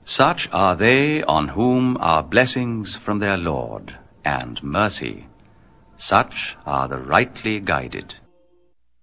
Such are they on whom are blessings from their Lord, and mercy. Such are the rightly guided.